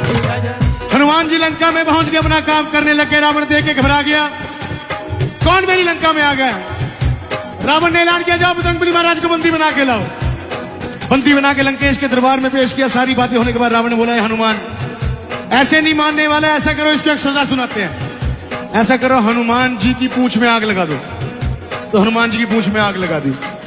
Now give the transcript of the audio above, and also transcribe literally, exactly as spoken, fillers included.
हनुमान जी लंका में पहुंच के अपना काम करने लगे। रावण देख के घबरा गया, कौन मेरी लंका में आ गया। रावण ने ऐलान किया, जाओ बजरंगबली महाराज को बंदी बना के लाओ। बंदी बना के लंकेश के दरबार में पेश किया। सारी बातें होने के बाद रावण ने बोला, हनुमान ऐसे नहीं मानने वाला, ऐसा करो, इसको एक सजा सुनाते हैं। ऐसा करो, हनुमान जी की पूंछ में आग लगा दो। तो हनुमान जी की पूंछ में आग लगा दी।